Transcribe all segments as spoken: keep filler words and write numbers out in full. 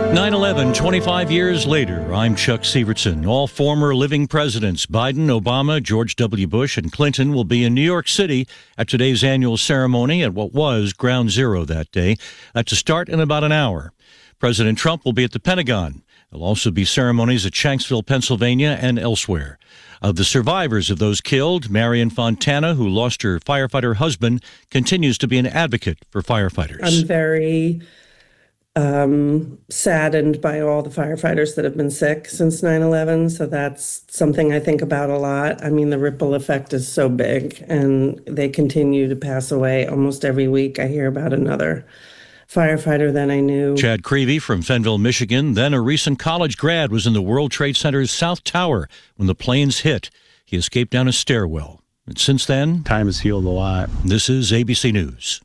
nine eleven, twenty-five years later, I'm Chuck Sievertson. All former living presidents, Biden, Obama, George W. Bush, and Clinton, will be in New York City at today's annual ceremony at what was Ground Zero that day. That's to start in about an hour. President Trump will be at the Pentagon. There'll also be ceremonies at Shanksville, Pennsylvania, and elsewhere. Of the survivors of those killed, Marion Fontana, who lost her firefighter husband, continues to be an advocate for firefighters. I'm very um, saddened by all the firefighters that have been sick since nine eleven, so that's something I think about a lot. I mean, the ripple effect is so big, and they continue to pass away. Almost every week I hear about another firefighter than I knew. Chad Creevy from Fenville, Michigan, then a recent college grad, was in the World Trade Center's South Tower when the planes hit. He escaped down a stairwell. And since then, time has healed a lot. This is A B C News.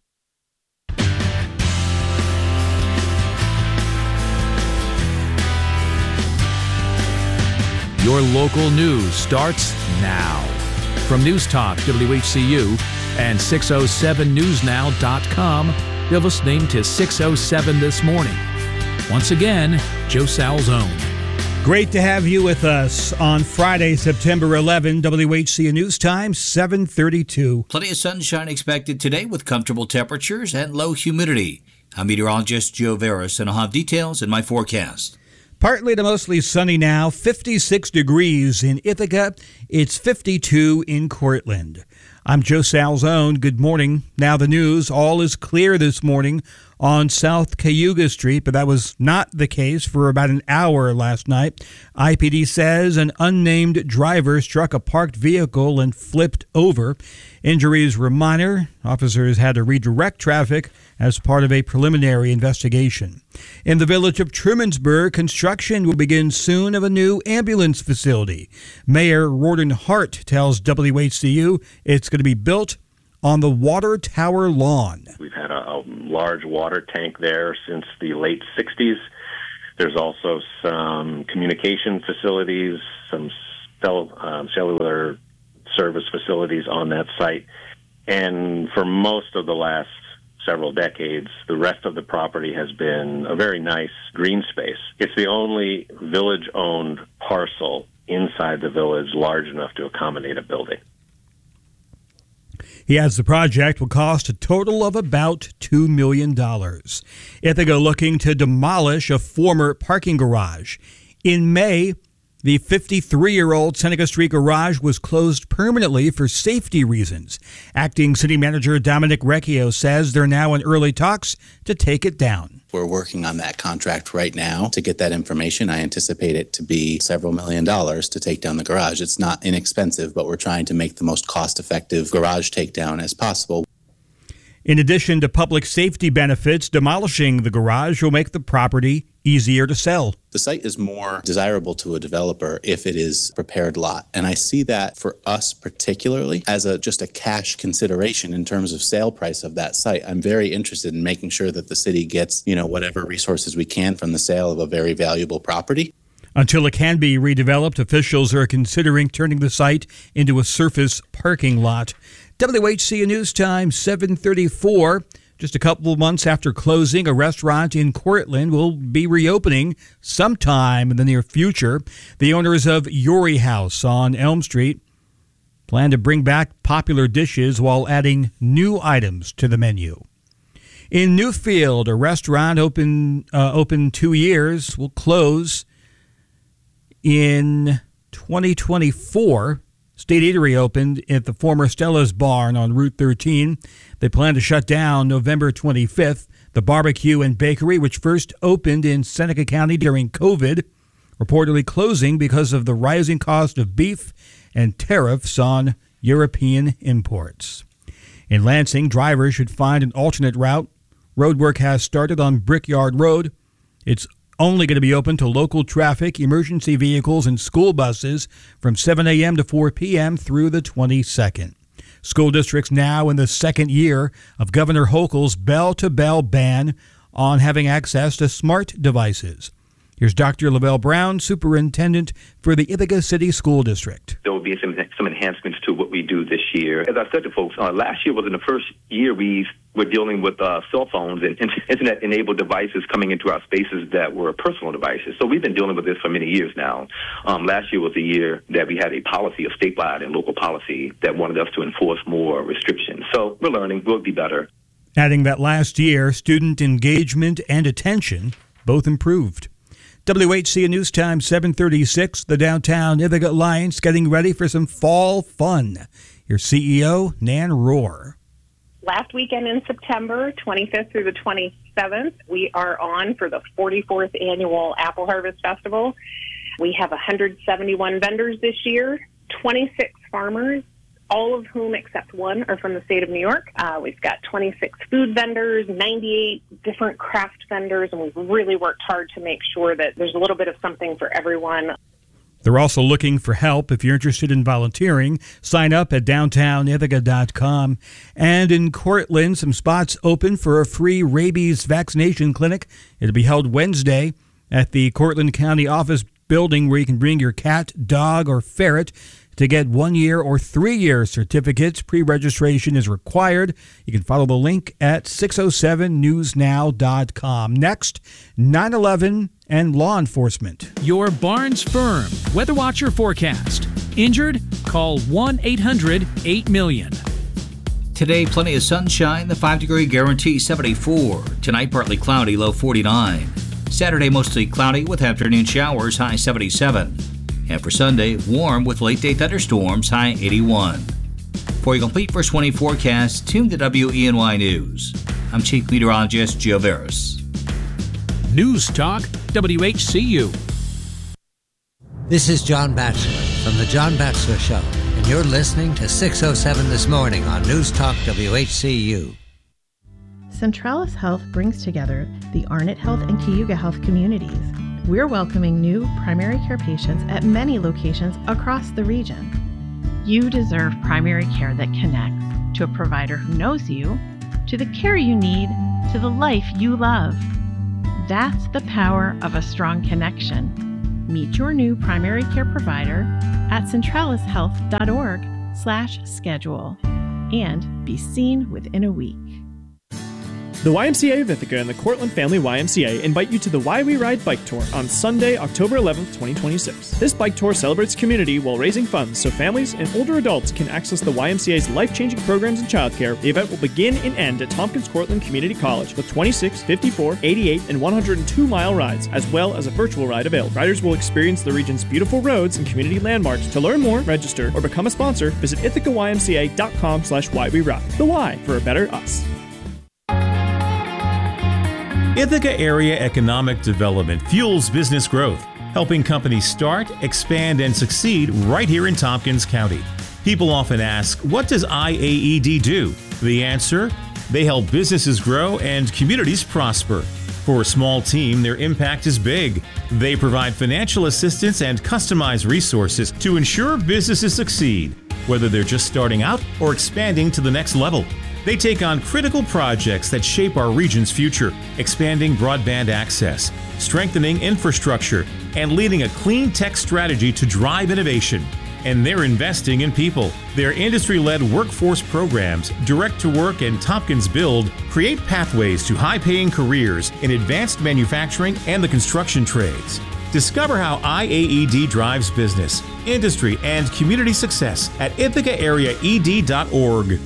Your local news starts now. From News Talk W H C U and six oh seven news now dot com, you're listening to six oh seven This Morning. Once again, Joe Salzone. Great to have you with us on Friday, September eleventh, W H C U News Time, seven thirty-two. Plenty of sunshine expected today with comfortable temperatures and low humidity. I'm meteorologist Joe Veras, and I'll have details in my forecast. Partly to mostly sunny now, fifty-six degrees in Ithaca. It's fifty-two in Cortland. I'm Joe Salzone. Good morning. Now the news. All is clear this morning on South Cayuga Street, but that was not the case for about an hour last night. I P D says an unnamed driver struck a parked vehicle and flipped over. Injuries were minor. Officers had to redirect traffic as part of a preliminary investigation. In the village of Trumansburg, construction will begin soon of a new ambulance facility. Mayor Rorden Hart tells W H C U it's going to be built on the water tower lawn. We've had a, a large water tank there since the late sixties. There's also some communication facilities, some cell, um, cellular service facilities on that site. And for most of the last several decades, the rest of the property has been a very nice green space. It's the only village-owned parcel inside the village large enough to accommodate a building. He adds the project will cost a total of about two million dollars. Ithaca looking to demolish a former parking garage. In May, the fifty-three-year-old Seneca Street garage was closed permanently for safety reasons. Acting City Manager Dominic Recchio says they're now in early talks to take it down. We're working on that contract right now to get that information. I anticipate it to be several million dollars to take down the garage. It's not inexpensive, but we're trying to make the most cost-effective garage takedown as possible. In addition to public safety benefits, demolishing the garage will make the property easier to sell. The site is more desirable to a developer if it is a prepared lot. And I see that for us particularly as a just a cash consideration in terms of sale price of that site. I'm very interested in making sure that the city gets, you know, whatever resources we can from the sale of a very valuable property. Until it can be redeveloped, officials are considering turning the site into a surface parking lot. W H C U News Time, seven thirty-four. Just a couple of months after closing, a restaurant in Cortland will be reopening sometime in the near future. The owners of Yuri House on Elm Street plan to bring back popular dishes while adding new items to the menu. In Newfield, a restaurant open uh, open two years will close in twenty twenty-four. State Eatery opened at the former Stella's Barn on Route thirteen. They plan to shut down November twenty-fifth. The barbecue and bakery, which first opened in Seneca County during COVID, reportedly closing because of the rising cost of beef and tariffs on European imports. In Lansing, drivers should find an alternate route. Roadwork has started on Brickyard Road. It's only going to be open to local traffic, emergency vehicles, and school buses from seven a.m. to four p.m. through the twenty-second. School districts now in the second year of Governor Hochul's bell-to-bell ban on having access to smart devices. Here's Doctor Lavelle Brown, Superintendent for the Ithaca City School District. There will be some, some enhancements to what we do this year. As I said to folks, uh, last year was in the first year we were dealing with uh, cell phones and internet-enabled devices coming into our spaces that were personal devices. So we've been dealing with this for many years now. Um, last year was the year that we had a policy, a statewide and local policy that wanted us to enforce more restrictions. So we're learning. We'll be better. Adding that last year, student engagement and attention both improved. W H C News Time seven thirty-six, the Downtown Ithaca Alliance getting ready for some fall fun. Your C E O, Nan Rohr. Last weekend in September, twenty-fifth through the twenty-seventh, we are on for the forty-fourth Annual Apple Harvest Festival. We have one hundred seventy-one vendors this year, twenty-six farmers, all of whom except one are from the state of New York. Uh, we've got twenty-six food vendors, ninety-eight different craft vendors, and we've really worked hard to make sure that there's a little bit of something for everyone. They're also looking for help. If you're interested in volunteering, sign up at downtown ithaca dot com. And in Cortland, some spots open for a free rabies vaccination clinic. It'll be held Wednesday at the Cortland County Office building, where you can bring your cat, dog, or ferret to get one-year or three-year certificates. Pre-registration is required. You can follow the link at six oh seven news now dot com. Next, nine eleven and law enforcement. Your Barnes Firm Weather Watcher forecast. Injured? Call one eight hundred eight million. Today, plenty of sunshine, the five-degree guarantee seventy-four. Tonight, partly cloudy, low forty-nine. Saturday, mostly cloudy with afternoon showers, high seventy-seven. And for Sunday, warm with late-day thunderstorms, high eighty-one. For your complete first twenty forecast, tune to W E N Y News. I'm Chief Meteorologist Joe Veras. News Talk, W H C U. This is John Batchelor from The John Batchelor Show, and you're listening to six oh seven This Morning on News Talk W H C U. Centralis Health brings together the Arnott Health and Cayuga Health communities. We're welcoming new primary care patients at many locations across the region. You deserve primary care that connects to a provider who knows you, to the care you need, to the life you love. That's the power of a strong connection. Meet your new primary care provider at centralis health dot org slash schedule and be seen within a week. The Y M C A of Ithaca and the Cortland Family Y M C A invite you to the Why We Ride Bike Tour on Sunday, October eleventh, twenty twenty-six. This bike tour celebrates community while raising funds so families and older adults can access the Y M C A's life-changing programs and childcare. The event will begin and end at Tompkins Cortland Community College with twenty-six, fifty-four, eighty-eight, and one hundred two mile rides, as well as a virtual ride available. Riders will experience the region's beautiful roads and community landmarks. To learn more, register, or become a sponsor, visit ithaca y m c a dot com slash why we ride. The Y for a better us. Ithaca Area Economic Development fuels business growth, helping companies start, expand, and succeed right here in Tompkins County. People often ask, what does I A E D do? The answer? They help businesses grow and communities prosper. For a small team, their impact is big. They provide financial assistance and customized resources to ensure businesses succeed, whether they're just starting out or expanding to the next level. They take on critical projects that shape our region's future, expanding broadband access, strengthening infrastructure, and leading a clean tech strategy to drive innovation. And they're investing in people. Their industry-led workforce programs, Direct to Work and Tompkins Build, create pathways to high-paying careers in advanced manufacturing and the construction trades. Discover how I A E D drives business, industry, and community success at ithaca area e d dot org.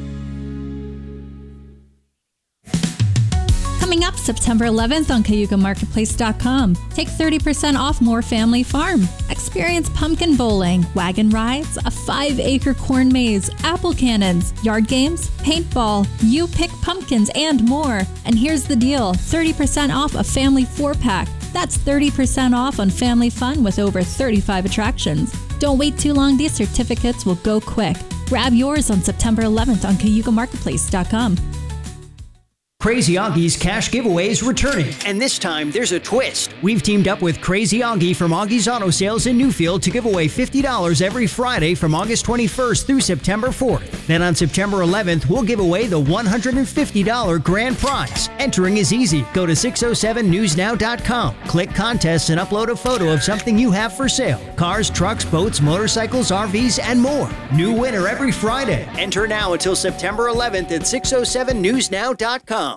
Coming up September eleventh on cayuga marketplace dot com. Take thirty percent off More Family Farm. Experience pumpkin bowling, wagon rides, a five-acre corn maze, apple cannons, yard games, paintball, you pick pumpkins, and more. And here's the deal, thirty percent off a family four-pack. That's thirty percent off on family fun with over thirty-five attractions. Don't wait too long, these certificates will go quick. Grab yours on September eleventh on cayuga marketplace dot com. Crazy Augie's cash giveaway is returning. And this time, there's a twist. We've teamed up with Crazy Augie from Augie's Auto Sales in Newfield to give away fifty dollars every Friday from August twenty-first through September fourth. Then on September eleventh, we'll give away the one hundred fifty dollars grand prize. Entering is easy. Go to six oh seven news now dot com, click contests, and upload a photo of something you have for sale. Cars, trucks, boats, motorcycles, R Vs, and more. New winner every Friday. Enter now until September eleventh at six oh seven news now dot com.